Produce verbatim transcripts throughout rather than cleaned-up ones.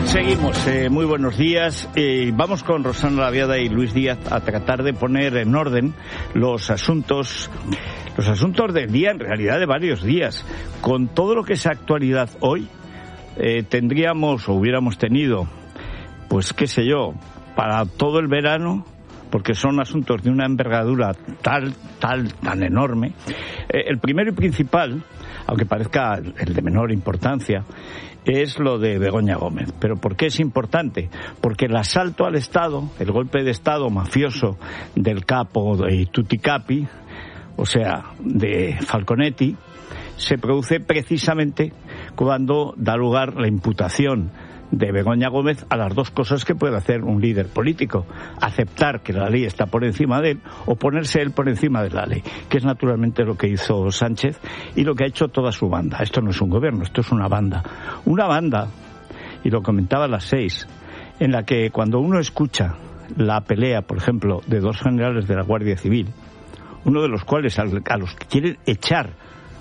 Seguimos, eh, muy buenos días. Eh, vamos con Rosana Laviada y Luis Díaz a tratar de poner en orden los asuntos, los asuntos del día, en realidad de varios días. Con todo lo que es actualidad hoy, eh, tendríamos o hubiéramos tenido, pues qué sé yo, para todo el verano, porque son asuntos de una envergadura tal, tal, tan enorme. Eh, el primero y principal, aunque parezca el de menor importancia, es lo de Begoña Gómez. ¿Pero por qué es importante? Porque el asalto al Estado, el golpe de Estado mafioso del capo de Tuticapi, o sea, de Falconetti, se produce precisamente cuando da lugar la imputación de Begoña Gómez a las dos cosas que puede hacer un líder político: aceptar que la ley está por encima de él o ponerse él por encima de la ley, que es naturalmente lo que hizo Sánchez y lo que ha hecho toda su banda. Esto no es un gobierno, esto es una banda. Una banda, y lo comentaba a las seis, en la que cuando uno escucha la pelea, por ejemplo, de dos generales de la Guardia Civil, uno de los cuales a los que quieren echar,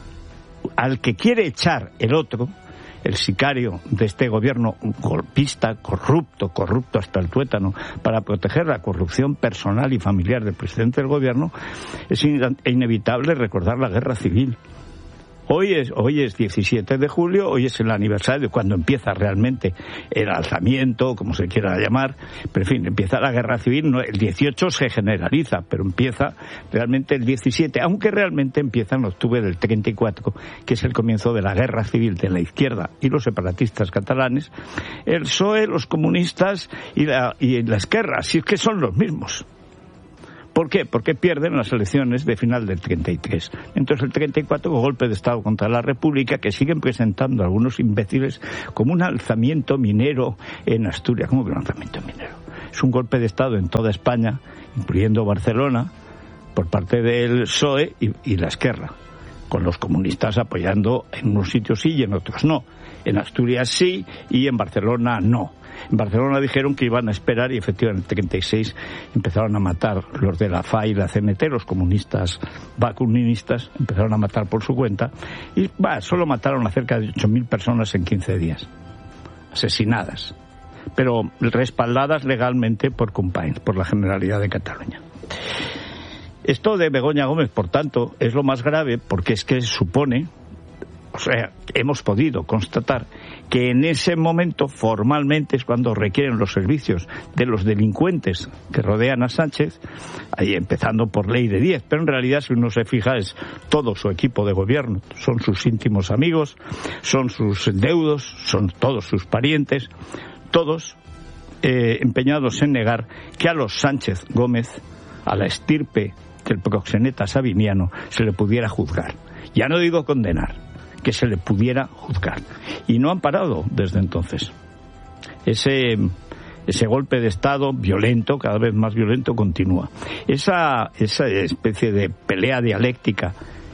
al que quiere echar el otro, el sicario de este gobierno golpista, corrupto, corrupto hasta el tuétano, para proteger la corrupción personal y familiar del presidente del gobierno, es inevitable recordar la guerra civil. Hoy es, hoy es diecisiete de julio, hoy es el aniversario de cuando empieza realmente el alzamiento, como se quiera llamar, pero en fin, empieza la guerra civil. No, el dieciocho se generaliza, pero empieza realmente el diecisiete, aunque realmente empieza en octubre del treinta y cuatro, que es el comienzo de la guerra civil de la izquierda y los separatistas catalanes, el P S O E, los comunistas y la, y la Esquerra, si es que son los mismos. ¿Por qué? Porque pierden las elecciones de final del treinta y tres. Entonces el treinta y cuatro, golpe de Estado contra la República, que siguen presentando algunos imbéciles como un alzamiento minero en Asturias. ¿Cómo que un alzamiento minero? Es un golpe de Estado en toda España, incluyendo Barcelona, por parte del P S O E y, y la Esquerra, con los comunistas apoyando en unos sitios sí y en otros no. En Asturias sí y en Barcelona no. En Barcelona dijeron que iban a esperar y efectivamente en el treinta y seis empezaron a matar los de la F A y la C N T, los comunistas vacunistas, empezaron a matar por su cuenta y bah, solo mataron a cerca de ocho mil personas en quince días, asesinadas, pero respaldadas legalmente por Companys, por la Generalidad de Cataluña. Esto de Begoña Gómez, por tanto, es lo más grave porque es que supone, o sea, hemos podido constatar que en ese momento formalmente es cuando requieren los servicios de los delincuentes que rodean a Sánchez, ahí empezando por Ley de diez, pero en realidad si uno se fija es todo su equipo de gobierno, son sus íntimos amigos, son sus deudos, son todos sus parientes, todos eh, empeñados en negar que a los Sánchez Gómez, a la estirpe del proxeneta sabiniano, se le pudiera juzgar. Ya no digo condenar, que se le pudiera juzgar. Y no han parado desde entonces. Ese, ese golpe de Estado violento, cada vez más violento, continúa. Esa, esa especie de pelea dialéctica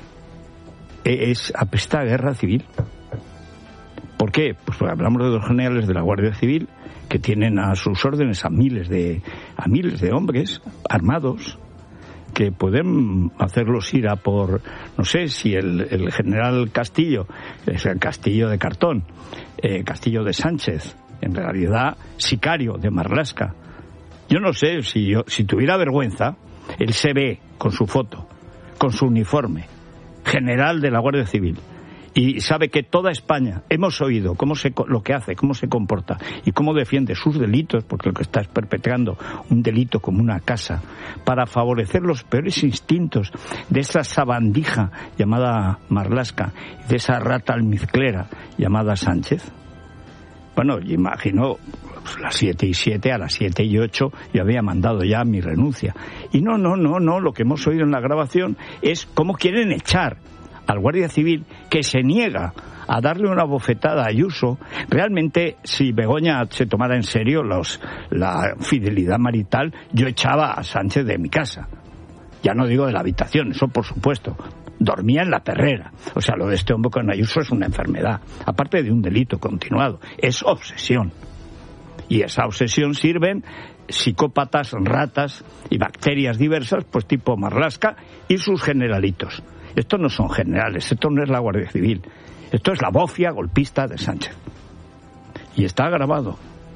es apesta a guerra civil. ¿Por qué? Pues porque hablamos de dos generales de la Guardia Civil que tienen a sus órdenes a miles de, a miles de hombres armados, que pueden hacerlos ir a por, no sé, si el, el general Castillo es el Castillo de cartón, eh, Castillo de Sánchez, en realidad sicario de Marlaska. Yo no sé, si, yo, si tuviera vergüenza, él se ve con su foto, con su uniforme, general de la Guardia Civil, y sabe que toda España hemos oído cómo se, lo que hace, cómo se comporta y cómo defiende sus delitos, porque lo que está es perpetrando un delito como una casa, para favorecer los peores instintos de esa sabandija llamada Marlaska y de esa rata almizclera llamada Sánchez. Bueno, yo imagino pues, las siete y siete, a las siete y ocho yo había mandado ya mi renuncia. Y no, no, no, no, lo que hemos oído en la grabación es cómo quieren echar al Guardia Civil, que se niega a darle una bofetada a Ayuso. Realmente, si Begoña se tomara en serio los, la fidelidad marital, yo echaba a Sánchez de mi casa. Ya no digo de la habitación, eso por supuesto. Dormía en la perrera. O sea, lo de este hombre con Ayuso es una enfermedad, aparte de un delito continuado. Es obsesión. Y esa obsesión sirven psicópatas, ratas y bacterias diversas, pues tipo Marlaska y sus generalitos. Estos no son generales, esto no es la Guardia Civil, esto es la bofia golpista de Sánchez. Y está grabado,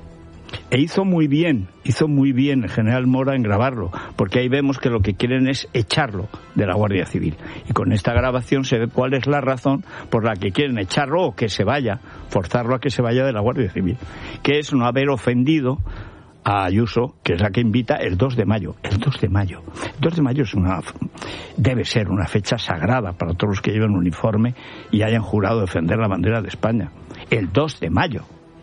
E hizo muy bien, hizo muy bien el general Mora en grabarlo, porque ahí vemos que lo que quieren es echarlo de la Guardia Civil. Y con esta grabación se ve cuál es la razón por la que quieren echarlo o que se vaya, forzarlo a que se vaya de la Guardia Civil, que es no haber ofendido a Ayuso, que es la que invita el dos de mayo. El dos de mayo. El dos de mayo es una, debe ser una fecha sagrada para todos los que llevan uniforme y hayan jurado defender la bandera de España. El dos de mayo.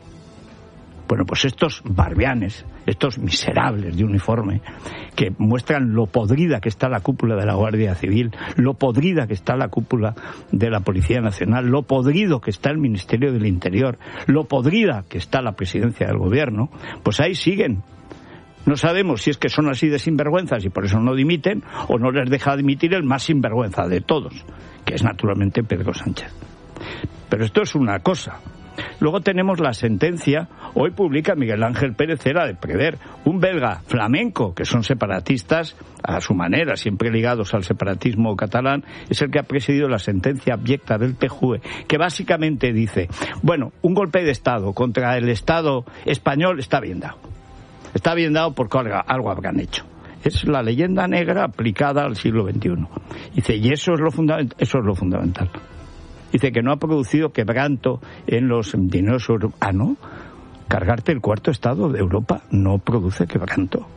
Bueno, pues estos barbianes, estos miserables de uniforme, que muestran lo podrida que está la cúpula de la Guardia Civil, lo podrida que está la cúpula de la Policía Nacional, lo podrido que está el Ministerio del Interior, lo podrida que está la Presidencia del Gobierno, pues ahí siguen. No sabemos si es que son así de sinvergüenzas y por eso no dimiten, o no les deja dimitir el más sinvergüenza de todos, que es naturalmente Pedro Sánchez. Pero esto es una cosa. Luego tenemos la sentencia, hoy publica Miguel Ángel Pérez, era de prever, un belga flamenco, que son separatistas a su manera, siempre ligados al separatismo catalán, es el que ha presidido la sentencia abyecta del T J U E, que básicamente dice, bueno, un golpe de Estado contra el Estado español está bien dado. Está bien dado porque algo, algo habrán hecho. Es la leyenda negra aplicada al siglo veintiuno. Dice, y eso es lo fundamental. Eso es lo fundamental. Dice que no ha producido quebranto en los dineros europeos. Ah, ¿no? Cargarte el cuarto estado de Europa no produce quebranto.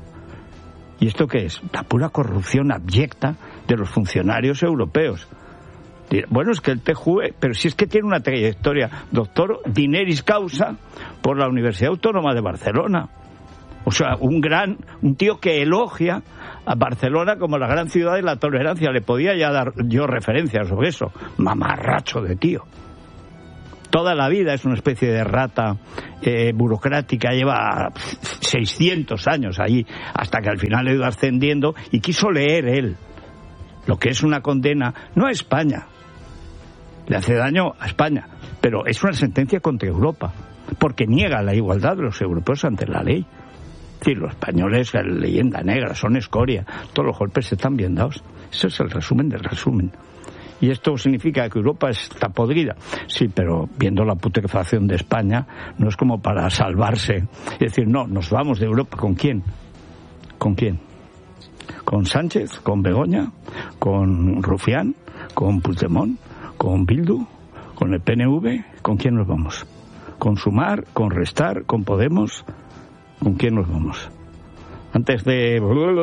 ¿Y esto qué es? La pura corrupción abyecta de los funcionarios europeos. Bueno, es que el T J U E, pero si es que tiene una trayectoria, doctor Dineris Causa por la Universidad Autónoma de Barcelona. O sea, un gran, un tío que elogia a Barcelona como la gran ciudad de la tolerancia. Le podía ya dar yo referencias sobre eso. Mamarracho de tío. Toda la vida es una especie de rata eh, burocrática, lleva seiscientos años allí, hasta que al final ha ido ascendiendo y quiso leer él lo que es una condena, no a España, le hace daño a España, pero es una sentencia contra Europa, porque niega la igualdad de los europeos ante la ley. Es decir, los españoles, la leyenda negra, son escoria, todos los golpes están bien dados. Eso es el resumen del resumen. ¿Y esto significa que Europa está podrida? Sí, pero viendo la putrefacción de España, no es como para salvarse. Es decir, no, nos vamos de Europa. ¿Con quién? ¿Con quién? ¿Con Sánchez? ¿Con Begoña? ¿Con Rufián? ¿Con Puigdemont? ¿Con Bildu? ¿Con el P N V? ¿Con quién nos vamos? ¿Con Sumar? ¿Con Restar? ¿Con Podemos? ¿Con quién nos vamos? Antes de...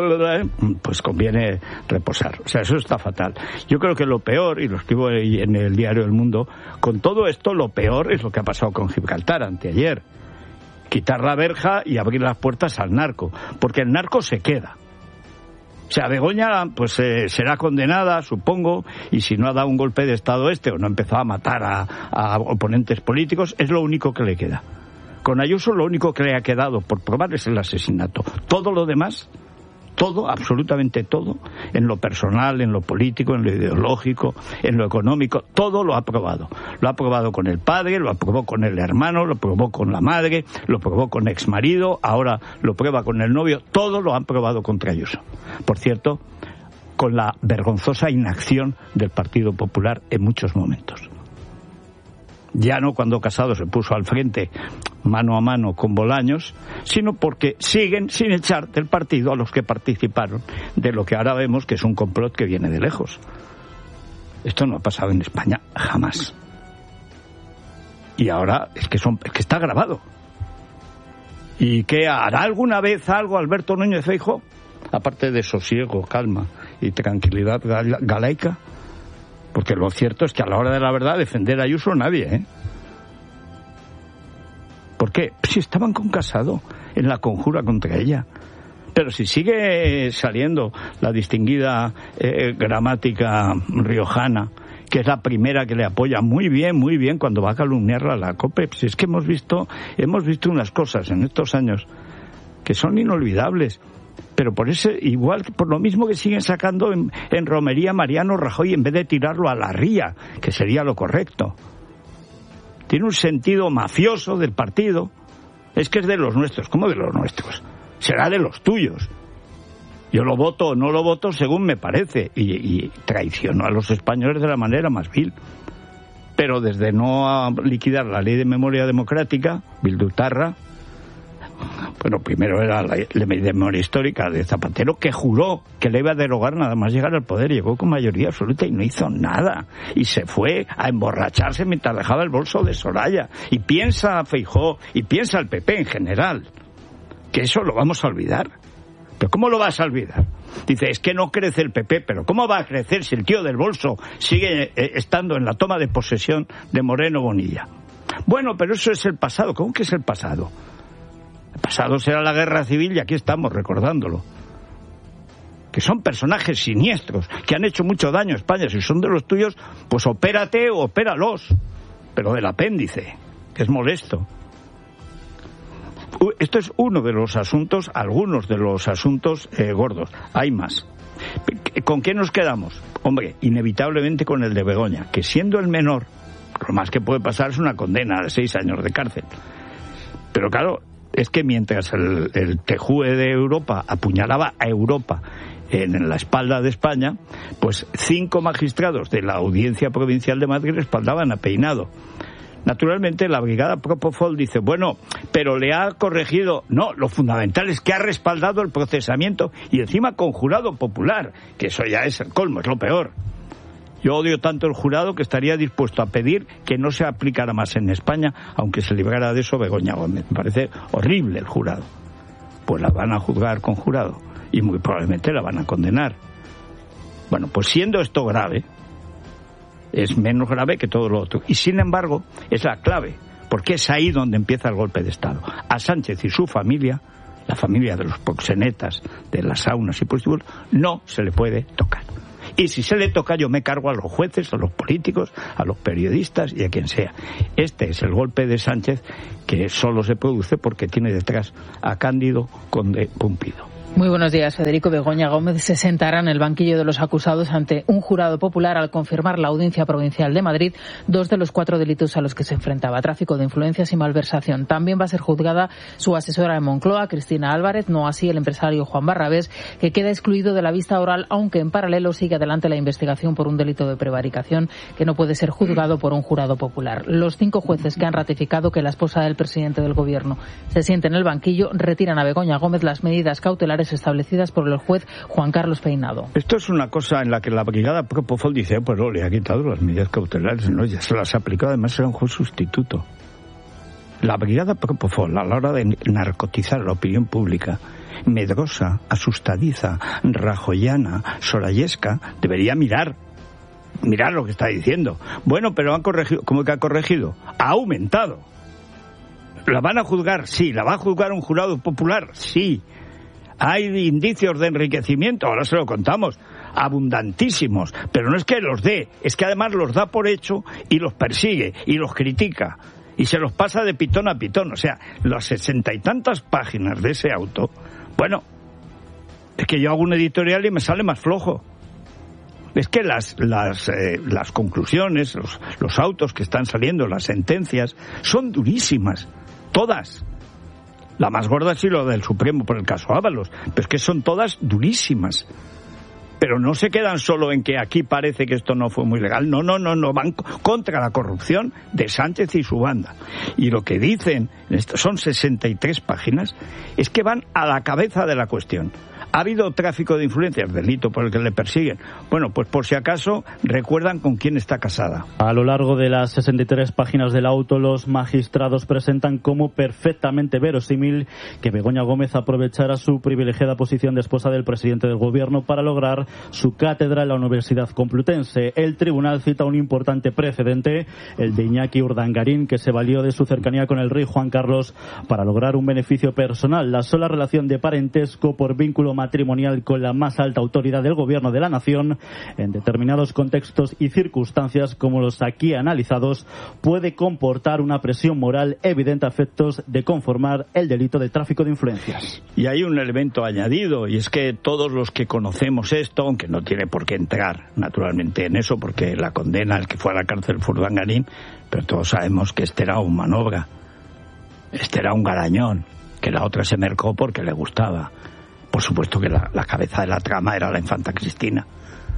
pues conviene reposar. O sea, eso está fatal. Yo creo que lo peor, y lo escribo en el diario El Mundo, con todo esto lo peor es lo que ha pasado con Gibraltar anteayer. Quitar la verja y abrir las puertas al narco. Porque el narco se queda. O sea, Begoña pues eh, será condenada, supongo, y si no ha dado un golpe de Estado este o no ha empezado a matar a, a oponentes políticos, es lo único que le queda. Con Ayuso lo único que le ha quedado por probar es el asesinato. Todo lo demás, todo, absolutamente todo, en lo personal, en lo político, en lo ideológico, en lo económico, todo lo ha probado. Lo ha probado con el padre, lo aprobó con el hermano, lo probó con la madre, lo probó con exmarido, ahora lo prueba con el novio, todo lo han probado contra Ayuso. Por cierto, con la vergonzosa inacción del Partido Popular en muchos momentos. Ya no cuando Casado se puso al frente mano a mano con Bolaños, sino porque siguen sin echar del partido a los que participaron de lo que ahora vemos que es un complot que viene de lejos. Esto no ha pasado en España jamás. Y ahora es que, son, es que está grabado. ¿Y qué hará alguna vez algo Alberto Núñez Feijóo? Aparte de sosiego, calma y tranquilidad galaica. Porque lo cierto es que a la hora de la verdad defender a Ayuso nadie, ¿eh? ¿Por qué? Si estaban con Casado en la conjura contra ella. Pero si sigue saliendo la distinguida eh, gramática riojana, que es la primera que le apoya muy bien, muy bien cuando va a calumniarla a la COPE. Si es que hemos visto, hemos visto unas cosas en estos años que son inolvidables. Pero por ese, igual por lo mismo que siguen sacando en, en romería Mariano Rajoy en vez de tirarlo a la ría, que sería lo correcto. Tiene un sentido mafioso del partido. Es que es de los nuestros. ¿Cómo de los nuestros? Será de los tuyos. Yo lo voto o no lo voto según me parece. Y, y traiciono a los españoles de la manera más vil. Pero desde no liquidar la ley de memoria democrática, bildutarra, Bueno, primero era la, la memoria histórica de Zapatero, que juró que le iba a derogar nada más llegar al poder. Llegó con mayoría absoluta y no hizo nada. Y se fue a emborracharse mientras dejaba el bolso de Soraya. Y piensa Feijóo, y piensa el P P en general, que eso lo vamos a olvidar. ¿Pero cómo lo vas a olvidar? Dice, es que no crece el P P, pero ¿cómo va a crecer si el tío del bolso sigue eh, estando en la toma de posesión de Moreno Bonilla? Bueno, pero eso es el pasado. ¿Cómo que es el pasado? El pasado será la guerra civil y aquí estamos recordándolo. Que son personajes siniestros, que han hecho mucho daño a España. Si son de los tuyos, pues opérate o opéralos. Pero del apéndice, que es molesto. Esto es uno de los asuntos, algunos de los asuntos eh, gordos. Hay más. ¿Con qué nos quedamos? Hombre, inevitablemente con el de Begoña, que siendo el menor, lo más que puede pasar es una condena de seis años de cárcel. Pero claro, es que mientras el, el Tejue de Europa apuñalaba a Europa en la espalda de España, pues cinco magistrados de la Audiencia Provincial de Madrid respaldaban a Peinado. Naturalmente, la brigada Propofol dice, bueno, pero le ha corregido. No, lo fundamental es que ha respaldado el procesamiento y encima con jurado popular, que eso ya es el colmo, es lo peor. Yo odio tanto el jurado que estaría dispuesto a pedir que no se aplicara más en España, aunque se librara de eso Begoña Gómez. Me parece horrible el jurado. Pues la van a juzgar con jurado y muy probablemente la van a condenar. Bueno, pues siendo esto grave, es menos grave que todo lo otro. Y sin embargo, es la clave, porque es ahí donde empieza el golpe de Estado. A Sánchez y su familia, la familia de los proxenetas, de las saunas y prostíbulos, no se le puede tocar. Y si se le toca, yo me cargo a los jueces, a los políticos, a los periodistas y a quien sea. Este es el golpe de Sánchez, que solo se produce porque tiene detrás a Cándido Conde Pumpido. Muy buenos días, Federico. Begoña Gómez se sentará en el banquillo de los acusados ante un jurado popular al confirmar la Audiencia Provincial de Madrid dos de los cuatro delitos a los que se enfrentaba: tráfico de influencias y malversación. También va a ser juzgada su asesora de Moncloa, Cristina Álvarez, no así el empresario Juan Barrabés, que queda excluido de la vista oral, aunque en paralelo sigue adelante la investigación por un delito de prevaricación que no puede ser juzgado por un jurado popular. Los cinco jueces que han ratificado que la esposa del presidente del Gobierno se siente en el banquillo retiran a Begoña Gómez las medidas cautelares establecidas por el juez Juan Carlos Peinado. Esto es una cosa en la que la brigada Propofol dice, pues no, le ha quitado las medidas cautelares, no, ya se las ha aplicado, además era un juez sustituto. La brigada Propofol, a la hora de narcotizar la opinión pública, medrosa, asustadiza, rajoyana, sorayesca, debería mirar, mirar lo que está diciendo. Bueno, pero han corregido, ¿cómo que ha corregido? Ha aumentado. ¿La van a juzgar? Sí. ¿La va a juzgar un jurado popular? Sí. Hay indicios de enriquecimiento, ahora se lo contamos, abundantísimos, pero no es que los dé, es que además los da por hecho y los persigue y los critica y se los pasa de pitón a pitón. O sea, las sesenta y tantas páginas de ese auto, bueno, es que yo hago un editorial y me sale más flojo. Es que las las eh, las conclusiones, los, los autos que están saliendo, las sentencias, son durísimas, todas. La más gorda sí lo del Supremo por el caso Ábalos, pero es que son todas durísimas. Pero no se quedan solo en que aquí parece que esto no fue muy legal. No, no, no, no, van contra la corrupción de Sánchez y su banda. Y lo que dicen, son sesenta y tres páginas, es que van a la cabeza de la cuestión. ¿Ha habido tráfico de influencias, delito por el que le persiguen? Bueno, pues por si acaso recuerdan con quién está casada. A lo largo de las sesenta y tres páginas del auto, los magistrados presentan como perfectamente verosímil que Begoña Gómez aprovechara su privilegiada posición de esposa del presidente del Gobierno para lograr su cátedra en la Universidad Complutense. El tribunal cita un importante precedente, el de Iñaki Urdangarín, que se valió de su cercanía con el rey Juan Carlos para lograr un beneficio personal. La sola relación de parentesco por vínculo matrimonial con la más alta autoridad del Gobierno de la Nación, en determinados contextos y circunstancias como los aquí analizados, puede comportar una presión moral evidente a efectos de conformar el delito de tráfico de influencias. Y hay un elemento añadido, y es que todos los que conocemos esto, aunque no tiene por qué entrar naturalmente en eso, porque la condena al que fue a la cárcel fue Urdangarín, pero todos sabemos que este era un manobra, este era un garañón, que la otra se mercó porque le gustaba. Por supuesto que la, la cabeza de la trama era la infanta Cristina,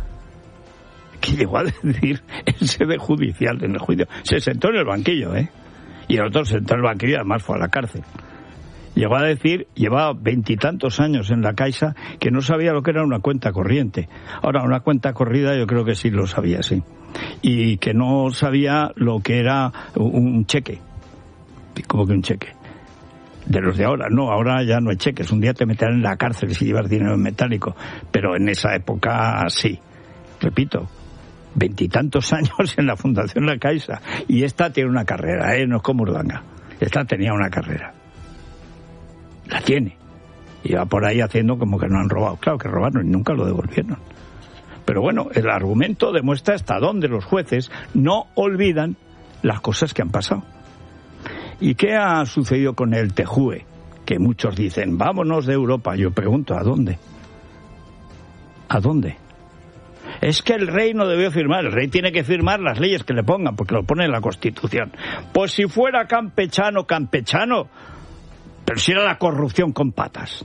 que llegó a decir en sede judicial, en el juicio, se sentó en el banquillo, ¿eh? Y el otro se sentó en el banquillo y además fue a la cárcel. Llegó a decir, llevaba veintitantos años en la Caixa, que no sabía lo que era una cuenta corriente. Ahora, una cuenta corrida yo creo que sí lo sabía, sí. Y que no sabía lo que era un cheque. ¿Cómo que un cheque? De los de ahora. No, ahora ya no hay cheques. Un día te meterán en la cárcel si llevas dinero en metálico. Pero en esa época sí. Repito, veintitantos años en la Fundación La Caixa. Y esta tiene una carrera, ¿eh? No es como Urdangar. Esta tenía una carrera. La tiene. Y va por ahí haciendo como que no han robado. Claro que robaron y nunca lo devolvieron. Pero bueno, el argumento demuestra hasta dónde los jueces no olvidan las cosas que han pasado. ¿Y qué ha sucedido con el T J U E? Que muchos dicen, vámonos de Europa. Yo pregunto, ¿a dónde? ¿A dónde? Es que el rey no debió firmar. El rey tiene que firmar las leyes que le pongan, porque lo pone en la Constitución. Pues si fuera campechano, campechano... Pero si era la corrupción con patas.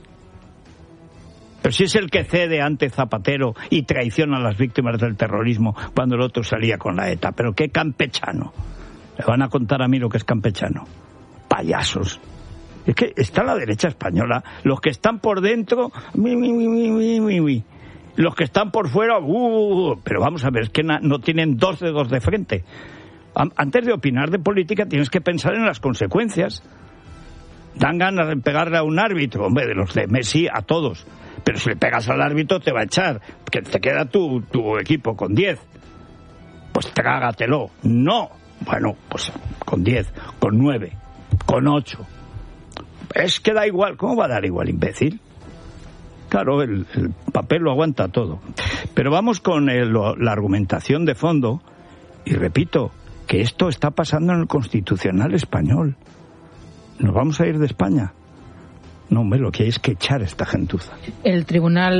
Pero si es el que cede ante Zapatero y traiciona a las víctimas del terrorismo cuando el otro salía con la ETA. Pero qué campechano. Me van a contar a mí lo que es campechano. Payasos. Es que está la derecha española. Los que están por dentro... Mi, mi, mi, mi, mi, mi. Los que están por fuera... Uh, pero vamos a ver, es que no tienen dos dedos de frente. Antes de opinar de política tienes que pensar en las consecuencias. Dan ganas de pegarle a un árbitro, hombre, de los de Messi a todos. Pero si le pegas al árbitro te va a echar, que te queda tu, tu equipo con diez. Pues trágatelo. No. Bueno, pues con diez, con nueve, con ocho. Es que da igual. ¿Cómo va a dar igual, imbécil? Claro, el, el papel lo aguanta todo. Pero vamos con el, la argumentación de fondo. Y repito, que esto está pasando en el Constitucional español. ¿Nos vamos a ir de España? No, hombre, lo que hay es que echar a esta gentuza. El Tribunal